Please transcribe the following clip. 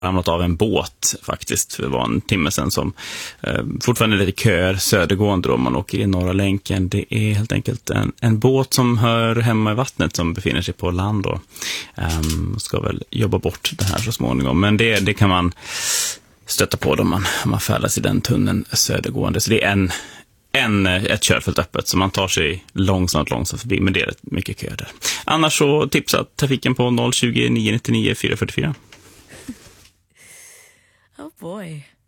ramlat av en båt faktiskt. Det var en timme sedan som fortfarande är lite köer södergående då man åker i Norra länken. Det är helt enkelt en båt som hör hemma i vattnet som befinner sig på land då. Ska väl jobba bort det här så småningom. Men det kan man stöta på då man färdas i den tunneln södergående. Så det är ett körfält öppet så man tar sig långsamt förbi, men det är rätt mycket kö där. Annars så tipsa trafiken på 020 999 444. Oh boy.